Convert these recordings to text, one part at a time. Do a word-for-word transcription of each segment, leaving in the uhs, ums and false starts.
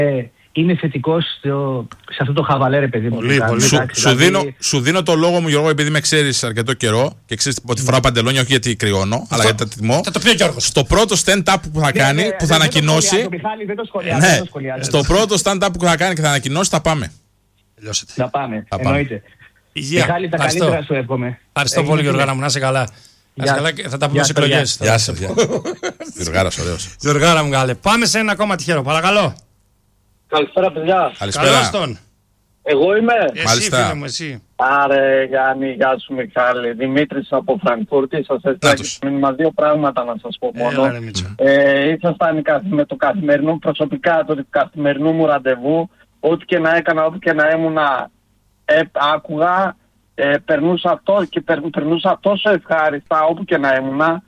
είναι θετικός σε αυτό το χαβαλέ, ρε παιδί μου. Πολύ, πολύ. Σου, σου, δίνω, σου δίνω το λόγο μου, Γιώργο, επειδή με ξέρεις αρκετό καιρό και ξέρεις ότι φοράω παντελόνια, όχι γιατί κρυώνω, αυτό, αλλά γιατί τα τιμώ. Θα το πει ο Γιώργος. Στο πρώτο stand-up που θα κάνει, ναι, που θα ανακοινώσει. Ναι, στο πρώτο stand-up που θα κάνει και θα ανακοινώσει, θα πάμε. Τελειώσετε. Θα πάμε, θα εννοείται. Υγεία. Μιχάλη, τα καλύτερα σου εύχομαι. Ευχαριστώ πολύ, Γιώργο, να είσαι καλά. Θα τα πούμε στις εκλογές. Γεια σας. Γιωργάρας, ωραίος. Γιωργάρα μου, καλέ. Πάμε σε ένα ακόμα τυχερό, παρακαλώ. Καλησπέρα, παιδιά. Καλησπέρα. Εγώ είμαι. Εσύ, Μάλιστα. φίλε μου, εσύ. Άρε, Γιάννη, γεια σου, Μιχάλη. Δημήτρης από Φραγκφούρτη. Σας έστειλα μήνυμα, δύο πράγματα να σας πω μόνο. Έλα, ε, ήσασταν με το καθημερινό, προσωπικά το καθημερινό μου ραντεβού. Ό,τι και να έκανα, ό,τι και να ήμουνα, ε, άκουγα, ε, περνούσα, το, και περ, περνούσα τόσο ευχάριστα όπου και να ήμουνα.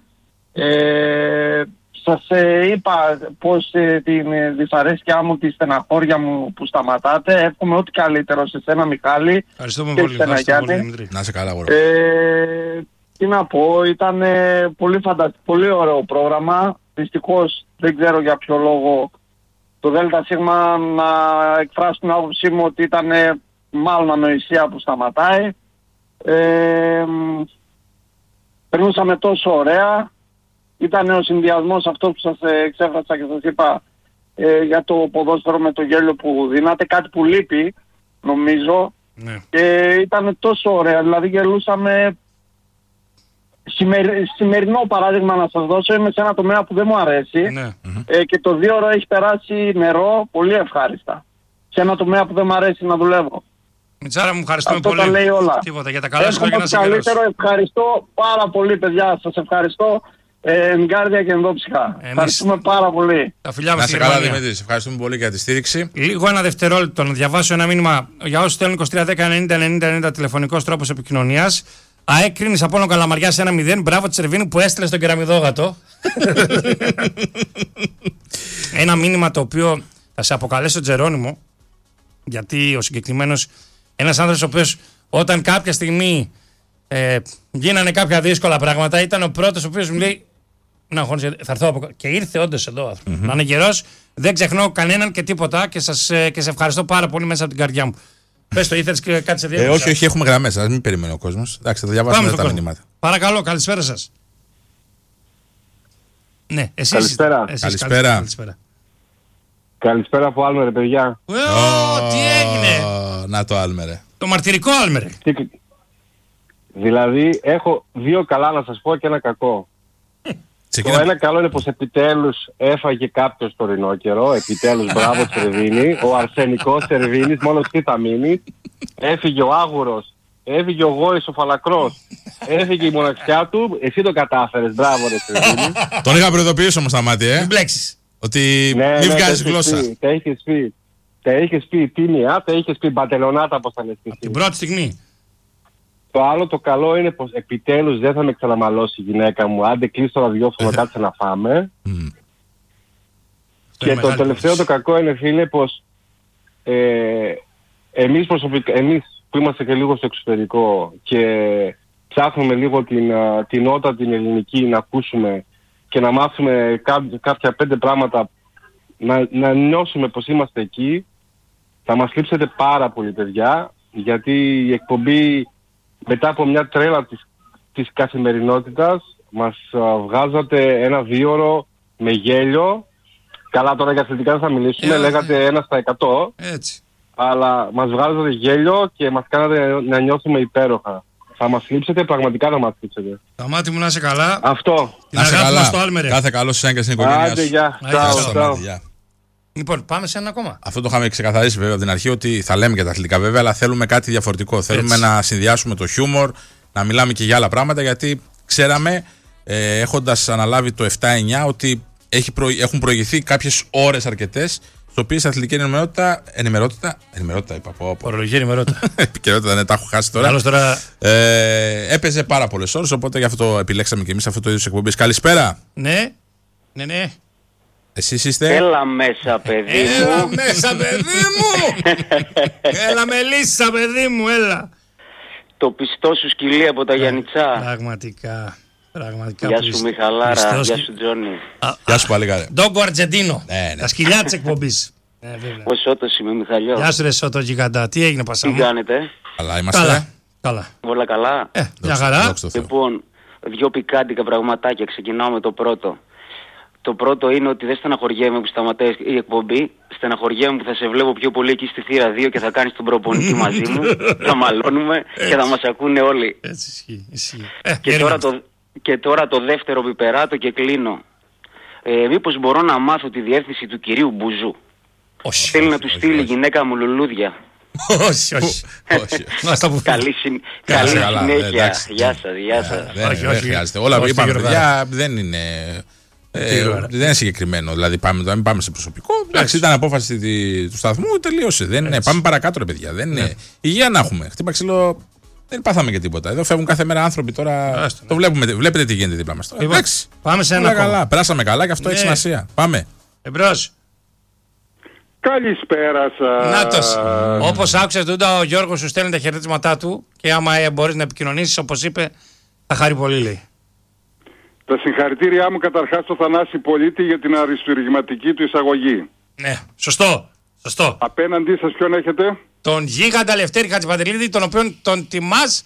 Ε, Σας ε, είπα πως ε, την ε, δυσαρέσκειά μου, τη στεναχώρια μου που σταματάτε. Εύχομαι ό,τι καλύτερο σε σένα, Μιχάλη. Ευχαριστούμε πολύ, ευχαριστώ πολύ, Δημήτρη. Να είσαι καλά, αγόρι. Ε, τι να πω, ήταν ε, πολύ φανταστικό, πολύ ωραίο πρόγραμμα. Δυστυχώς δεν ξέρω για ποιο λόγο το ΔΣ να εκφράσει την άποψή μου ότι ήταν ε, μάλλον ανοησία που σταματάει. Ε, περνούσαμε τόσο ωραία. Ήταν ο συνδυασμός αυτό που σας εξέφρασα και σας είπα ε, για το ποδόσφαιρο με το γέλιο που δίνατε, κάτι που λείπει νομίζω, ναι. Και ήταν τόσο ωραία, δηλαδή γελούσαμε. Σημερι, σημερινό παράδειγμα να σας δώσω, είμαι σε ένα τομέα που δεν μου αρέσει, ναι. ε, και το δύο ώρο έχει περάσει νερό πολύ ευχάριστα, σε ένα τομέα που δεν μου αρέσει να δουλεύω. Μιτσάρα μου, ευχαριστούμε αυτό πολύ. Τα λέει όλα. Τίποτα, για τα καλά σου και να σε καλύτερο, ευχαριστώ πάρα πολύ, παιδιά, σας ευχαριστώ. Εγκάρδια και ενδόψυχα. Ευχαριστούμε πάρα πολύ. Τα φιλιά μας. Να είσαι καλά, Δημήτρη. Ευχαριστούμε πολύ για τη στήριξη. Λίγο ένα δευτερόλεπτο να διαβάσω ένα μήνυμα για όσους στέλνουν είκοσι τρία δέκα ενενήντα ενενήντα ενενήντα τηλεφωνικός τρόπος επικοινωνίας. ΑΕΚ κρίνεις Απόλλων Καλαμαριάς ένα μηδέν. Μπράβο τη Σερβίνη που έστειλε στον κεραμιδόγατο. Ένα μήνυμα το οποίο θα σε αποκαλέσω Τζερόνιμο, γιατί ο συγκεκριμένος ένας άνθρωπος ο οποίος όταν κάποια στιγμή ε, γίνανε κάποια δύσκολα πράγματα ήταν ο πρώτος ο οποίος μου λέει να αγχώνεσαι, θα έρθω από... Και ήρθε όντως εδώ, mm-hmm. Να είναι γερός, δεν ξεχνώ κανέναν και τίποτα και, σας, και σε ευχαριστώ πάρα πολύ μέσα από την καρδιά μου. Πες το, ήθελες και κάτι σε διεύθυνση. Ε, όχι, όχι, έχουμε γραμμές, ας μην περιμένει ο κόσμος. Εντάξει, θα διαβάσουμε τα μηνύματα. Παρακαλώ, καλησπέρα σας. Ναι, εσείς. Καλησπέρα. Εσείς, καλησπέρα. Καλησπέρα. Καλησπέρα από Άλμερε, παιδιά. Ω, oh, τι έγινε. Να το Άλμερε. Το μαρτυρικό Άλμερε. Δηλαδή, έχω δύο καλά να σας πω και ένα κακό. Το ένα καλό είναι πως επιτέλους έφαγε κάποιος το ρινόκερο. Επιτέλους, μπράβο Σερβίνη. Ο αρσενικός Σερβίνης, μόνο τι θα μείνει. Έφυγε ο Άγουρος. Έφυγε ο Γόης ο Φαλακρός. Έφυγε η μοναξιά του. Εσύ το κατάφερες. Μπράβο ρε Σερβίνη. Τον είχα προειδοποιήσει όμως τα μάτια, ε. Μην μπλέξεις. Ότι ναι, μην ναι, βγάζεις γλώσσα. Πει, τα είχες πει. Τα είχες πει τίμια, τα είχες πει μπατελονάτα όπως θα λες. Από την πρώτη στιγμή. Το άλλο το καλό είναι πως επιτέλους δεν θα με ξαναμαλώσει η γυναίκα μου. Άντε κλείσει το ραδιόφωνο, κάτσε να φάμε. Mm. Και το τελευταίο το κακό είναι, φίλε, πως ε, εμείς προσωπικά, εμείς που είμαστε και λίγο στο εξωτερικό και ψάχνουμε λίγο την, την νότα την ελληνική να ακούσουμε και να μάθουμε κά, κάποια πέντε πράγματα, να, να νιώσουμε πως είμαστε εκεί, θα μας λείψετε πάρα πολύ, παιδιά, γιατί η εκπομπή μετά από μια τρέλα της, της καθημερινότητας μας α, βγάζατε ένα δίωρο με γέλιο. Καλά, τώρα για αθλητικά δεν θα μιλήσουμε, yeah, λέγατε ένα στα εκατό. Έτσι. Αλλά μας βγάζατε γέλιο και μας κάνατε να νιώθουμε υπέροχα. Θα μας λείψετε, πραγματικά θα μας λείψετε. Τα μάτι μου να είσαι καλά. Αυτό. Την να αγάπη μας στο Άλμερε. Κάθε καλό σε εσένα και στην οικογένειά σου. Άντε, γεια. Τσάου. Λοιπόν, πάμε σε ένα ακόμα. Αυτό το είχαμε ξεκαθαρίσει βέβαια από την αρχή ότι θα λέμε για τα αθλητικά βέβαια, αλλά θέλουμε κάτι διαφορετικό. Έτσι. Θέλουμε να συνδυάσουμε το χιούμορ, να μιλάμε και για άλλα πράγματα, γιατί ξέραμε, ε, έχοντας αναλάβει το επτά εννιά, ότι έχει προ... έχουν προηγηθεί κάποιες ώρες αρκετές, στις οποίες η αθλητική ενημερότητα. Ενημερότητα. Ενημερότητα είπα. Από... Ορολογική ενημερότητα. Επικαιρότητα, δεν τα έχω χάσει τώρα. τώρα... Ε, έπαιζε πάρα πολλές ώρες, οπότε γι' αυτό επιλέξαμε και εμείς αυτό το είδος εκπομπής. Καλησπέρα. Ναι, ναι, ναι. Εσείς είστε. Έλα μέσα, παιδί μου. Έλα μέσα, παιδί μου. Έλα μελίσσα, παιδί μου, έλα. Το πιστό σου σκυλί από τα Γιαννιτσά. Πραγματικά. Πραγματικά. Γεια σου Μιχαλάρα, γεια σου Τζόνι. Γεια σου πάλι καλά. Ντόγκο Αργεντίνο. Ναι, ναι. Τα σκυλιά της εκπομπής. Ε, Ο Σώτος είμαι, Μιχαλιό. Γεια σου ρε Σώτο γιγαντά, τι έγινε πασά μου? Τι κάνετε? Καλά είμαστε. Καλά. Καλά. Όλα καλά. Ε, μια χαρά. Λοιπόν, δύο πικάντικα πραγματάκια. Ξεκινάω με το πρώτο. Το πρώτο είναι ότι δεν στεναχωριέμαι που σταματάει η εκπομπή. Στεναχωριέμαι που θα σε βλέπω πιο πολύ εκεί στη θύρα δύο και θα κάνεις τον προπονητή μαζί μου. Θα μαλώνουμε και θα μας ακούνε όλοι. Έτσι ισχύει. ισχύει. Ε, και, τώρα το, και τώρα το δεύτερο πιπεράτο και κλείνω. Ε, μήπως μπορώ να μάθω τη διεύθυνση του κυρίου Μπουζού? Όχι. Θέλει να του στείλει η γυναίκα μου λουλούδια. Όχι, όχι. Καλή συνέχεια. Γεια σας, γεια σας. Δεν χρειάζεται. Όλα είπαμε, παιδιά, δεν είναι. Ε, δεν είναι συγκεκριμένο. Δηλαδή, πάμε, να μην πάμε σε προσωπικό. Εντάξει, ήταν απόφαση του σταθμού, τελείωσε. Δεν είναι. Πάμε παρακάτω, ρε παιδιά. Δεν είναι. Υγεία να έχουμε. Χτύπα ξύλο. Δεν πάθαμε και τίποτα. Εδώ φεύγουν κάθε μέρα άνθρωποι τώρα. Το βλέπουμε. Βλέπετε τι γίνεται δίπλα μας τώρα. Εντάξει. Πάμε σε ένα καλά. Περάσαμε καλά και αυτό έχει σημασία. Πάμε. Εμπρός. Καλησπέρα σας. Νάτος. Όπως άκουσες τούτα, ο Γιώργος σου στέλνει τα χαιρετίσματά του και άμα μπορείς να επικοινωνήσεις, όπως είπε, θα χαρεί πολύ, λέει. Τα συγχαρητήριά μου καταρχάς στο Θανάση Πολίτη για την αριστουργηματική του εισαγωγή. Ναι, σωστό. Σωστό. Απέναντί σας ποιον έχετε? Τον γίγαντα Λευτέρη Χατζηπαντελίδη, τον οποίον τον τιμάς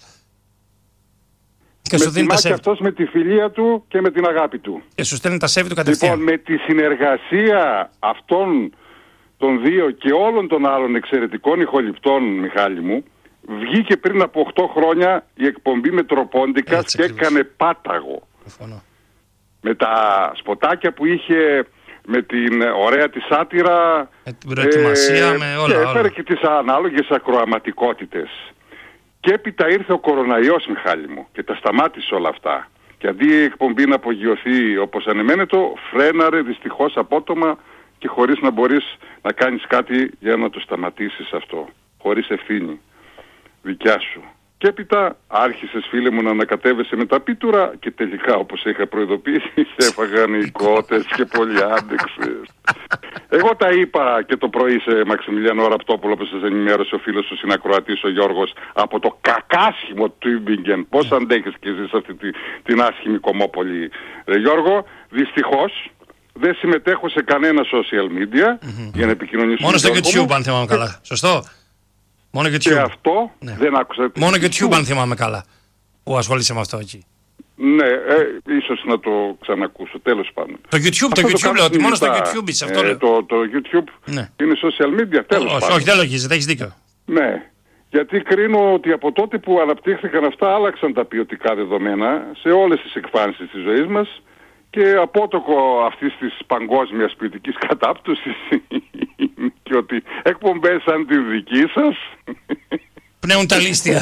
και με σου δίνει τα και σέβη. αυτός με τη φιλία του και με την αγάπη του. Και σου στέλνει τα σέβη του κατευθείαν. Λοιπόν, με τη συνεργασία αυτών των δύο και όλων των άλλων εξαιρετικών ηχοληπτών, Μιχάλη μου, βγήκε πριν από οκτώ χρόνια η εκπομπή Μετροπόντικας και ακριβώς. έκανε πάταγο. Συμφωνώ. Με τα σποτάκια που είχε, με την ωραία της σάτυρα, Με την προετοιμασία, ε, με όλα. και έφερε όλα. και τις ανάλογες ακροαματικότητες. Και έπειτα ήρθε ο κοροναϊός, Μιχάλη μου, και τα σταμάτησε όλα αυτά. Και αντί η εκπομπή να απογειωθεί όπως ανεμένετο, φρέναρε δυστυχώς απότομα και χωρίς να μπορείς να κάνεις κάτι για να το σταματήσεις αυτό. Χωρίς ευθύνη δικιά σου. Και έπειτα άρχισες, φίλε μου, να ανακατεύεσαι με τα πίτουρα και τελικά, όπως είχα προειδοποιήσει, σε έφαγαν οι κότες και πολύ άντεξες. Εγώ τα είπα και το πρωί σε Μαξιμιλιάνο Ραπτόπουλο, που σας ενημέρωσε ο φίλος σου συνακροατής ο Γιώργος, από το κακάσχημο του Ιμπιγκεν. Πώς αντέχεις κι εσείς αυτή τη, την άσχημη κομμόπολη, ρε Γιώργο? Δυστυχώς δεν συμμετέχω σε κανένα social media mm-hmm. για να επικοινωνήσω. Μόνο στο YouTube, αν θυμάμαι καλά. Σωστό. Μόνο YouTube. Και αυτό ναι. δεν άκουσα. Μόνο YouTube, αν θυμάμαι καλά. Που ασχολείσαι με αυτό εκεί. Ναι, ε, ίσως να το ξανακούσω. Τέλος πάντων. Το YouTube, αυτό το YouTube λέω ότι μόνο στο τα, YouTube είσαι. Αυτό ε, λέω. Το, το YouTube ναι. είναι social media. Τέλος όχι, πάντων. όχι, δεν λογίζεται, έχεις δίκιο. Ναι. Γιατί κρίνω ότι από τότε που αναπτύχθηκαν αυτά άλλαξαν τα ποιοτικά δεδομένα σε όλες τις εκφάνσεις της ζωής μας και απότοκο αυτής της παγκόσμιας ποιοτικής κατάπτωσης και ότι εκπομπές σαν τη δική σας πνέουν τα λίστια.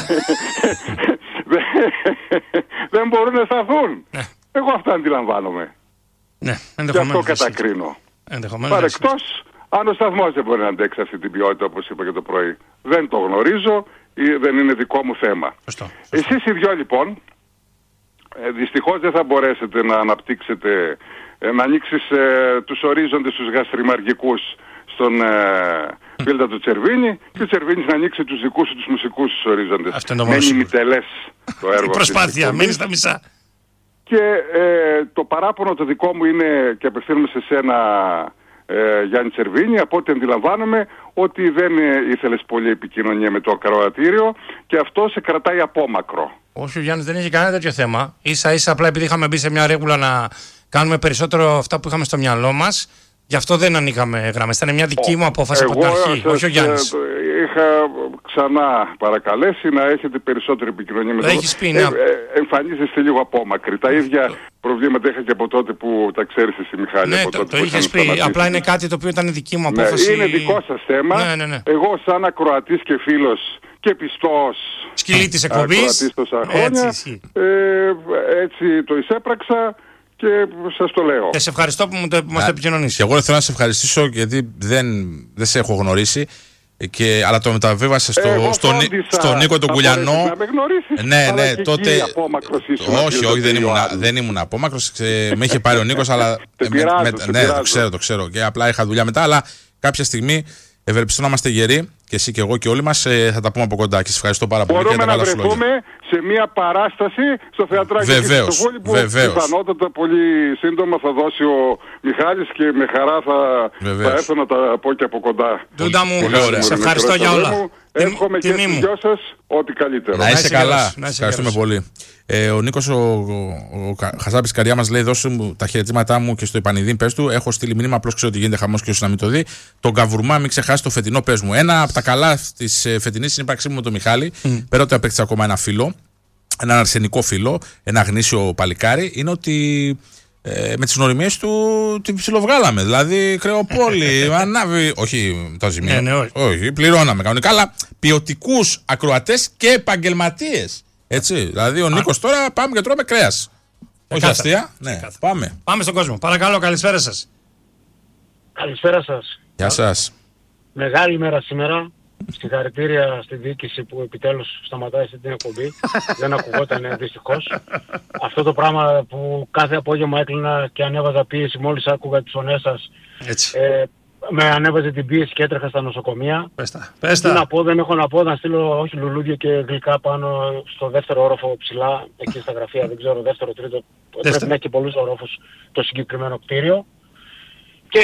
δεν μπορούν να σταθούν. Ναι. Εγώ αυτά αντιλαμβάνομαι. Ναι, και αυτό κατακρίνω. Παρεκτός αν ο σταθμός δεν μπορεί να αντέξει αυτή την ποιότητα, όπως είπα και το πρωί. Δεν το γνωρίζω ή δεν είναι δικό μου θέμα. Σωστό, σωστό. Εσείς οι δυο λοιπόν ε, δυστυχώς δεν θα μπορέσετε να αναπτύξετε, ε, να ανοίξεις ε, τους ορίζοντες τους γαστριμαργικούς στον ε, Φίλτα του Τσερβίνη και ο Τσερβίνης να ανοίξει τους δικούς σου τους μουσικούς τους ορίζοντες. Αυτό είναι το μόνο μένει μητελές το έργο. Η προσπάθεια, μένει στα μισά. Και ε, το παράπονο το δικό μου είναι, και απευθύνομαι σε σένα, ε, Γιάννη Τσερβίνη, από ό,τι αντιλαμβάνομαι, ότι δεν ε, ήθελες πολύ επικοινωνία με το ακροατήριο και αυτό σε κρατάει απόμακρο. Όχι, ο Γιάννης δεν είχε κανένα τέτοιο θέμα. Ίσα ίσα απλά επειδή είχαμε μπει σε μια ρέγουλα να κάνουμε περισσότερο αυτά που είχαμε στο μυαλό μας, γι' αυτό δεν ανοίγαμε γραμμές. Ήταν μια δική μου απόφαση από την αρχή, όχι ο Γιάννης. Είχα ξανά παρακαλέσει να έχετε περισσότερη επικοινωνία με το έχεις πει, ναι. ε, ε, εμφανίζεστε λίγο απόμακρη. Τα ίδια προβλήματα είχα και από τότε που τα ξέρεις εσύ, Μιχάλη. Ναι, από το, τότε το είχες πει. σταματήσει. Απλά είναι κάτι το οποίο ήταν δική μου απόφαση. Ναι, είναι δικό σας θέμα. Ναι, ναι, ναι. Εγώ σαν ακροατής και φίλος και πιστός σκυλί της εκπομπής. Έτσι, ε, έτσι το εισέπραξα. Και σας το λέω. Και σε ευχαριστώ που μου το, μας το επικοινωνήσεις. Και εγώ θέλω να σε ευχαριστήσω γιατί δεν, δεν σε έχω γνωρίσει. Και, αλλά το μεταβίβασα στο, εγώ στο, στο Νίκο τον Κουλιανό. Να με γνωρίσεις, ναι, ναι, τότε. Όχι, όχι, δεν ήμουν, δεν ήμουν απόμακρος. Με είχε πάρει ο Νίκος, αλλά. με, πειράζω, με, ναι, το ξέρω, το ξέρω. Και απλά είχα δουλειά μετά. Αλλά κάποια στιγμή ευελπιστώ να είμαστε γεροί Και εσύ και εγώ και όλοι μας ε, θα τα πούμε από κοντά. Και σας ευχαριστώ πάρα πολύ. Μπορούμε να βρεθούμε σε μια παράσταση στο θεατράκι βεβαίως, του που βεβαίως. πιθανότατα πολύ σύντομα θα δώσει ο Μιχάλης και με χαρά θα, θα έρθω να τα πω και από κοντά. Ντούντα μου, σε ευχαριστώ για όλα. Εύχομαι και στους δυο σας ό,τι καλύτερο. Να είσαι καλά. Να είσαι Ευχαριστούμε καλός. πολύ. Ε, ο Νίκος ο, ο, ο Χασάπης Καριά μας λέει: δώσε μου τα χαιρετήματά μου και στο Ιπανιδίν, πες του. Έχω στείλει μήνυμα, απλώς ξέρω ότι γίνεται χαμός και όσοι να μην το δει. Τον Καβουρμά, μην ξεχάσει το φετινό, πες μου. Ένα από τα καλά της ε, φετινής συνύπαρξή μου με τον Μιχάλη, mm. πέρα ότι απέκτησα ακόμα ένα φίλο, έναν αρσενικό φίλο, ένα γνήσιο παλικάρι, είναι ότι ε, με τις γνωριμίες του την ψιλοβγάλαμε. Δηλαδή, Κρεοπόλη, ανάβει. Όχι, το ζημία. Ναι, ναι, όχι. όχι, πληρώναμε κανονικά, αλλά ποιοτικούς ακροατές και επαγγελματίες. Έτσι. Δηλαδή, ο Νίκος τώρα πάμε και τρώμε κρέας. Όχι αστεία. Ναι, πάμε. Πάμε στον κόσμο. Παρακαλώ, καλησπέρα σας. Καλησπέρα σας. Γεια σας. Μεγάλη μέρα σήμερα. Συγχαρητήρια στη διοίκηση που επιτέλους σταματάει αυτή την εκπομπή. Δεν ακουγόταν δυστυχώς. Αυτό το πράγμα που κάθε απόγευμα έκλεινα και ανέβαζα πίεση μόλις άκουγα τις φωνές σας. Έτσι. Ε, με ανέβαζε την πίεση και έτρεχα στα νοσοκομεία. Πες τα. Πες Τι τα. να πω, δεν έχω να πω, να στείλω όχι λουλούδια και γλυκά πάνω στο δεύτερο όροφο ψηλά, εκεί στα γραφεία, δεν ξέρω, δεύτερο, τρίτο. Πρέπει να έχει και πολλούς ορόφους το συγκεκριμένο κτίριο. Και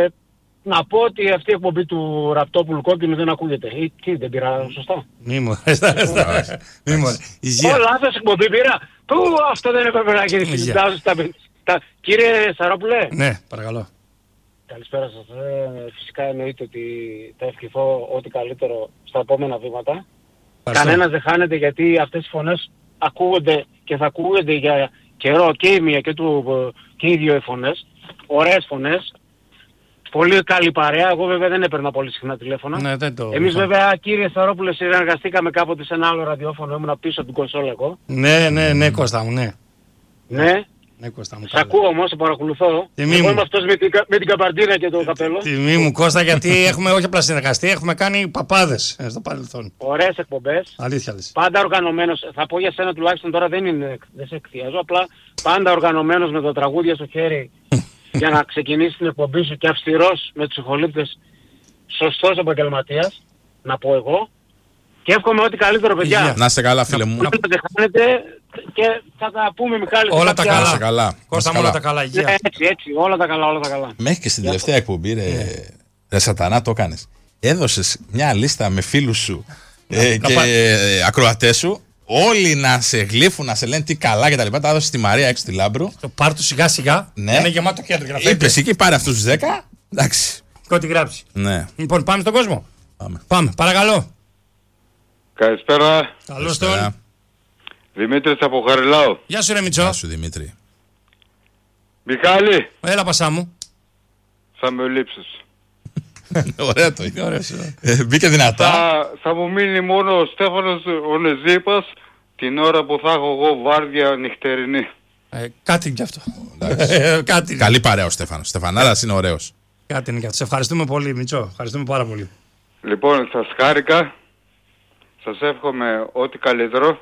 να πω ότι αυτή η εκπομπή του Ραπτόπουλου Κόκκινου δεν ακούγεται. Ή τι, δεν πήρα σωστά. Μη μου. Μη μου. Υγεία. Ω, λάθος εκπομπή πήρα. Πού, αυτό δεν έπρεπε να γίνει. Υγεία. Κύριε Σαρόπουλε. Ναι, παρακαλώ. Καλησπέρα σας. Ε, φυσικά εννοείται ότι θα ευχηθώ ό,τι καλύτερο στα επόμενα βήματα. Κανένας δεν χάνεται, γιατί αυτές οι φωνές ακούγονται και θα ακούγονται για καιρό, και η μία και, του, και οι δύο οι φωνές. Ωραίες φωνές. Πολύ καλή παρέα. Εγώ βέβαια δεν έπαιρνα πολύ συχνά τηλέφωνα. Ναι, δεν το... Εμείς βέβαια, κύριε Σαρόπουλε, συνεργαστήκαμε κάποτε σε ένα άλλο ραδιόφωνο. Ήμουν πίσω από την κονσόλα εγώ. Ναι, ναι, ναι, Κώστα μου, ναι. Ναι. Ναι, Κώστα μου. Σ' ακούω όμως, σε παρακολουθώ. Τιμή Εγώ μου. είμαι αυτός με την, με την καπαρντίνα και το καπέλο. Τιμή μου, Κώστα, γιατί έχουμε όχι απλά συνεργαστεί, έχουμε κάνει παπάδες ε, στο παρελθόν. Ωραίες εκπομπές. Αλήθεια λες. Πάντα οργανωμένος. Θα πω για σένα τουλάχιστον τώρα, δεν, είναι, δεν σε εκθιάζω. Απλά πάντα οργανωμένος με τα τραγούδια στο χέρι για να ξεκινήσει την εκπομπή σου, και αυστηρός με τους ηχολήπτες. Σωστός επαγγελματίας, να πω εγώ. Και εύχομαι ό,τι καλύτερο, παιδιά. Υγεία. Να είστε καλά, φίλε μου. Να δεν χάνετε και θα τα πούμε, Μιχάλη. Όλα τα κάποια- καλά. Να είστε καλά. Κώστα μου, όλα τα καλά. Υγεία. Ναι, έτσι, έτσι. Όλα τα καλά, όλα τα καλά. Μέχρι και στην τελευταία εκπομπή, ρε, ρε Σατανά, το έκανες. Έδωσες μια λίστα με φίλους σου ε, να και πά- ε, ακροατές σου. Όλοι να σε γλύφουν, να σε λένε τι καλά και τα λοιπά. Τα έδωσες στη Μαρία έξω στη Λάμπρου. Το πάρ' του σιγά σιγά. Ναι. Είναι γεμάτο κέντρο. γραφείο. Είπες εκεί, πάρε αυτούς τους δέκα. Εντάξει. Και ό,τι γράψει. Ναι. Λοιπόν, πάμε στον κόσμο. Πάμε. Πάμε, παρακαλώ. Καλησπέρα. Καλώς Καλησπέρα. τον. Δημήτρης από Χαριλάου. Γεια σου, ρε Μητσό. Γεια σου, Δημήτρη. Μιχάλη, Έλα, πασά μου. θα με λείψεις. Ωραία το είπε. Ωραίος, ε. Ε, Μπήκε δυνατά. Θα, θα μου μείνει μόνο ο Στέφανος ο Νεζίπας την ώρα που θα έχω εγώ βάρδια νυχτερινή. Ε, κάτι είναι κι αυτό. Εντάξει. Ε, κάτι είναι. Καλή παρέα ο Στέφανος. Στεφανάρας είναι ωραίος. Κάτι είναι κι αυτό. Σε ευχαριστούμε πολύ, Μητσό. Ευχαριστούμε πάρα πολύ. Λοιπόν, σας χάρηκα. Σας εύχομαι ό,τι καλύτερο.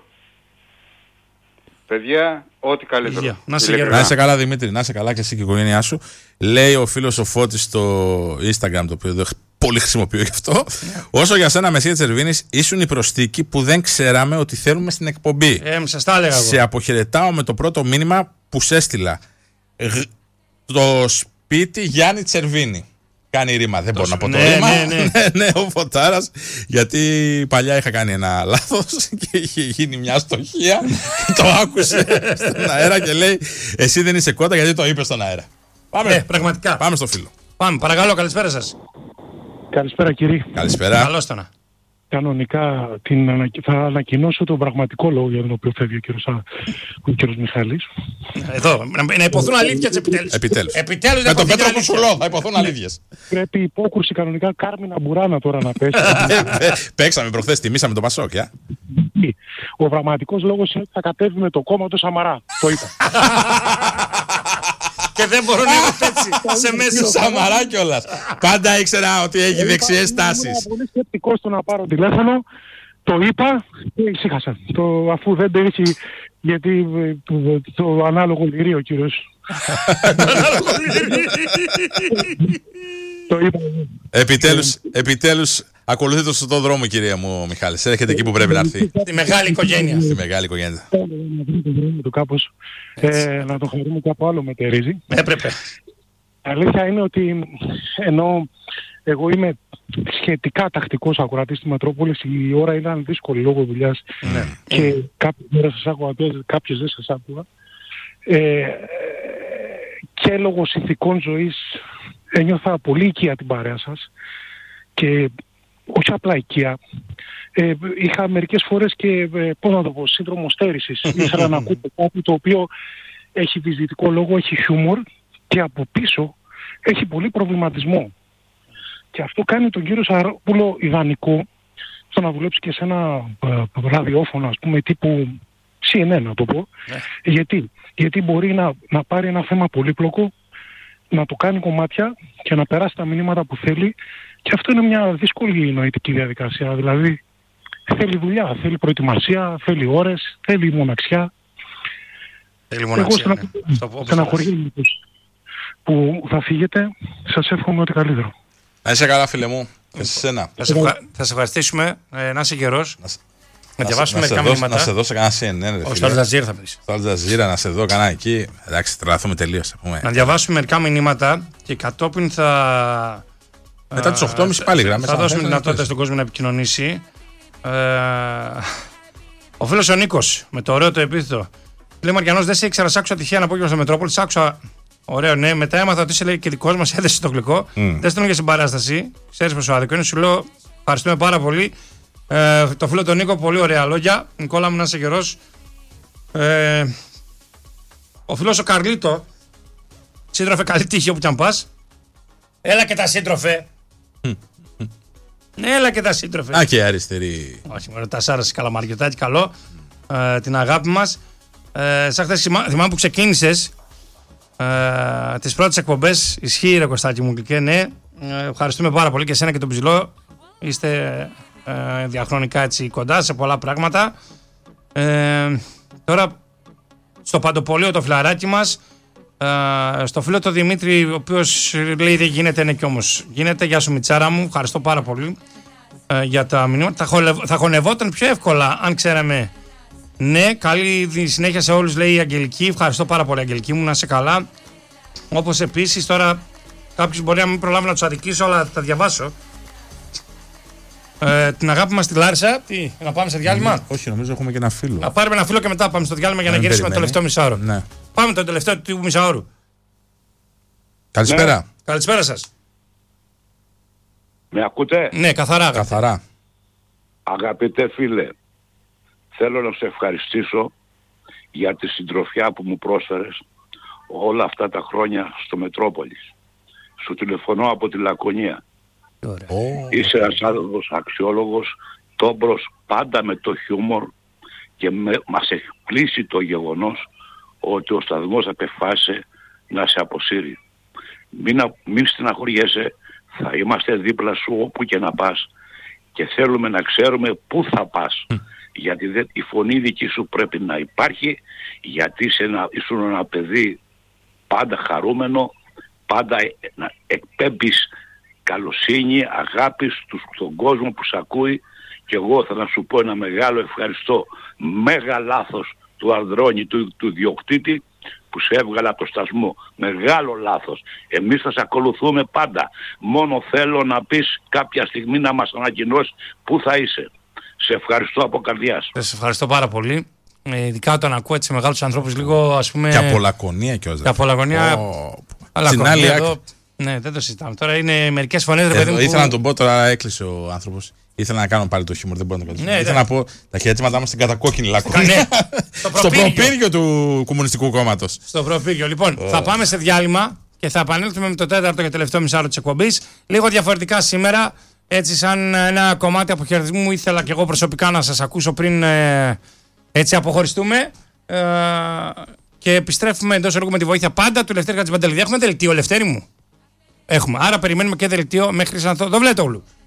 Παιδιά, ό,τι καλύτερο. Υγεία. Να είσαι Ειλικρινά. Να είσαι καλά, Δημήτρη, να είσαι καλά και εσύ και η οικογένειά σου. Λέει ο φίλος ο Φώτης στο Instagram, το οποίο δεν πολύ χρησιμοποιώ γι' αυτό. Όσο για σένα, Μεσσία Τσερβίνης, ήσουν η προσθήκη που δεν ξέραμε ότι θέλουμε στην εκπομπή. Ε, σας τα έλεγα εγώ. Σε αποχαιρετάω με το πρώτο μήνυμα που σε έστειλα. Γ- Το σπίτι Γιάννη Τσερβίνη. Κάνει ρήμα, δεν μπορώ να πω το ναι, ρήμα. ναι, ναι. ναι, ναι, ο Φωτάρας. Γιατί παλιά είχα κάνει ένα λάθος και είχε γίνει μια αστοχία και το άκουσε στον αέρα και λέει: εσύ δεν είσαι κότα γιατί το είπε στον αέρα. Πάμε. Ε, πραγματικά. Πάμε στο φίλο. Πάμε, παρακαλώ, καλησπέρα σας. Καλησπέρα κύριε. Καλησπέρα. Καλώς το να. Κανονικά την ανακοι... θα ανακοινώσω τον πραγματικό λόγο για τον οποίο φεύγει ο κύριος, Α- ο κύριος Μιχάλης. Εδώ, να, να υποθούν αλήθειες επιτέλους. Επιτέλους. Επιτέλους να Με τον υποθεί Πέτρο αλήθεια. Κουσουλό θα υποθούν αλήθειες. Πρέπει υπόκρουση κανονικά Κάρμινα Μπουράνα τώρα να πέσει. Ε, Παίξαμε προχθές, τιμήσαμε τον Πασόκ, ε. Ο πραγματικός λόγος είναι ότι θα κατέβει με το κόμμα του Σαμαρά. Το είπα. Και δεν μπορούν να είναι έτσι σε μέσο. Σαμαρά κιόλας. Πάντα ήξερα ότι έχει δεξιές Ήμουν τάσεις. πολύ σκεπτικός στο να πάρω τηλέφωνο. Το είπα και ησύχασα. Το, αφού δεν το έχει, γιατί ε, το, το ανάλογο λυρί ο κύριος. Το είπα. Επιτέλους, επιτέλους Ακολουθείτε το σωστό δρόμο, κυρία μου, Μιχάλη. Έρχεται εκεί που πρέπει να έρθει. Στη μεγάλη οικογένεια. Στη μεγάλη οικογένεια. Να βρει το δρόμο του κάπως, ε, να το χαρούμε κάπου άλλο μετερίζει. Έπρεπε. Αλήθεια είναι ότι ενώ εγώ είμαι σχετικά τακτικός ακροατής στη Μετρόπολης, η ώρα ήταν δύσκολη λόγω δουλειάς Ναι. και κάποιες μέρες σας άκουγα, κάποιες δεν σας άκουγα. Ε, και λόγω συνθηκών ζωής ένιωθα πολύ οικία την παρέα σας και όχι απλά οικία. Ε, είχα μερικές φορές και, ε, πώς να το πω, σύνδρομο στέρησης. Ήθελα να ακούω κάτι το οποίο έχει βυζητικό λόγο, έχει χιούμορ και από πίσω έχει πολύ προβληματισμό. Και αυτό κάνει τον κύριο Σαρόπουλο ιδανικό στο να δουλέψει και σε ένα ε, ραδιόφωνο, ας πούμε, τύπου σι εν εν, να το πω. Ναι. Γιατί? Γιατί μπορεί να, να πάρει ένα θέμα πολύπλοκο, να το κάνει κομμάτια και να περάσει τα μηνύματα που θέλει. Και αυτό είναι μια δύσκολη νοητική διαδικασία. Δηλαδή θέλει δουλειά, θέλει προετοιμασία, θέλει ώρες, θέλει μοναξιά. Θέλει μοναξιά, Εγώ ναι. στεναχωριέμαι που θα φύγετε. Σας εύχομαι ό,τι καλύτερο. Να είσαι καλά, φίλε μου. Και σε σένα. Θα σε, ευχα... θα σε ευχαριστήσουμε. Ε, να είσαι γερός. Να, να διαβάσουμε μερικά μηνύματα. Να σε δώσω κανένα σι εν εν. Στο Αλτζαζίρα θα πεις. Στο Αλτζαζίρα να σε δω κανένα εκεί. Εντάξει, τρελαθούμε τελείως. Να διαβάσουμε μερικά μηνύματα και κατόπιν θα. Μετά τις οκτώ και μισή πάλι γράμμες. Θα δώσουμε δυνατότητα στον κόσμο να επικοινωνήσει. Ε, ο φίλος ο Νίκος με το ωραίο το επίθετο. Λέει Μαριανός, δεν σε ήξερα, σ' άκουσα τυχαία να πω και στο Μετρόπολη. Σ' άκουσα. Ωραίο, ναι. Μετά έμαθα ότι είσαι λέει, και δικός μας, έδεσε το γλυκό. Mm. Δεν στέλνω για συμπαράσταση. Ξέρεις πόσο άδικο είναι. Σου λέω ευχαριστούμε πάρα πολύ. Ε, το φίλο τον Νίκο, πολύ ωραία λόγια. Νικόλα μου, να είσαι γερός. Ε, ο φίλος ο Καρλίτο. Σύντροφε, καλή τύχη όπου κι αν πας. Έλα και τα σύντροφε. Ναι, έλα και τα σύντροφε. Α, και αριστερή. Όχι, μωρέ, τα Σάρα Καλαμαριωτάκη, καλό. Ε, την αγάπη μας. Ε, σαν χθες θυμάμαι που ξεκίνησες ε, τις πρώτες εκπομπές. Ισχύει, ρε Κωστάκη μου, και ναι. Ε, ευχαριστούμε πάρα πολύ και εσένα και τον Ψηλό. Είστε ε, διαχρονικά έτσι κοντά σε πολλά πράγματα. Ε, τώρα στο Παντοπολείο το φιλαράκι μας. Uh, στο φίλο το Δημήτρη, ο οποίος λέει δεν γίνεται, είναι κι όμως γίνεται. Γεια σου Μιτσάρα μου, ευχαριστώ πάρα πολύ uh, για τα μηνύματα. Θα, χολευ, θα χωνευόταν πιο εύκολα αν ξέραμε. Ναι, καλή συνέχεια σε όλους, λέει η Αγγελική. Ευχαριστώ πάρα πολύ, Αγγελική μου, να είσαι καλά. Όπως επίσης τώρα κάποιος μπορεί να μην προλάβει να τους αδικήσω, αλλά θα τα διαβάσω. Uh, την αγάπη μας στη Λάρισα. Τι, να πάμε σε διάλειμμα? Mm, όχι, νομίζω έχουμε και ένα φίλο. Να πάρουμε ένα φίλο και μετά πάμε στο διάλειμμα για να, να γυρίσουμε το τελευταίο μισάωρο. Ναι. Πάμε το τελευταίο του μισάωρου. Καλησπέρα. Ναι. Καλησπέρα σας. Με ακούτε? Ναι, καθαρά. Καθαρά. Αγαπητέ φίλε, θέλω να σε ευχαριστήσω για τη συντροφιά που μου πρόσφερες όλα αυτά τα χρόνια στο Μετρόπολης. Σου τηλεφωνώ από τη Λακωνία. Oh. Είσαι ένας άνθρωπος αξιόλογος, τόμπρος, πάντα με το χιούμορ και με, μας έχει πλήσει το γεγονός ότι ο σταθμός απεφάσισε να σε αποσύρει. Μην, μην στεναχωριέσαι, θα είμαστε δίπλα σου όπου και να πας και θέλουμε να ξέρουμε πού θα πας. Mm. Γιατί δε, η φωνή δική σου πρέπει να υπάρχει, γιατί είσαι ένα, ήσουν ένα παιδί πάντα χαρούμενο, πάντα να εκπέμπεις καλοσύνη, αγάπη στον κόσμο που σε ακούει. Και εγώ θα να σου πω ένα μεγάλο ευχαριστώ, μέγα λάθος του Ανδρώνη, του, του διοκτήτη που σε έβγαλε από το σταθμό. Μεγάλο λάθος. Εμείς θα σε ακολουθούμε πάντα. Μόνο θέλω να πεις κάποια στιγμή να μας ανακοινώσεις πού θα είσαι. Σε ευχαριστώ από καρδιάς. Σε ευχαριστώ πάρα πολύ. Ε, ειδικά όταν ακούω έτσι μεγάλους ανθρώπους λίγο ας πούμε... Και από Λακωνία κιόλας. Και από Λακωνία. Oh. Στην άλλη εδώ... Ναι, δεν το συζητάμε. Τώρα είναι μερικές φωνές, ρε παιδί μου. Ήθελα που... να τον πω, τώρα έκλεισε ο άνθρωπος. Ήθελα να κάνω πάλι το χιούμορ, δεν μπορώ να το κάνω. Ναι, ήθελα ναι. να πω τα χαιρετήματά μας στην κατακόκκινη Λακωνία. Ναι. Στο προπύργιο του Κομμουνιστικού Κόμματος. Στο προπύργιο. Λοιπόν, oh. θα πάμε σε διάλειμμα και θα επανέλθουμε με το τέταρτο και τελευταίο μισάωρο της εκπομπής. Λίγο διαφορετικά σήμερα. Έτσι, σαν ένα κομμάτι αποχαιρετισμού, ήθελα και εγώ προσωπικά να σας ακούσω πριν ε, έτσι αποχωριστούμε. Ε, και επιστρέφουμε εντός έργου με τη βοήθεια πάντα του Λευτέρη Χατζηπαντελίδη. Έχουμε δελτίο, Λευτέρη μου. Έχουμε. Άρα περιμένουμε και δελτίο μέχρι Ξανθό. Το Βλέτογλου.